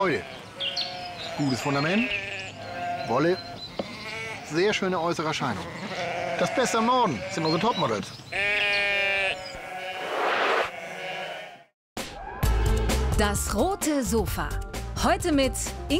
Gebäude. Gutes Fundament, Wolle, sehr schöne äußere Erscheinung. Das Beste am Norden sind unsere Topmodels. Das rote Sofa. Heute mit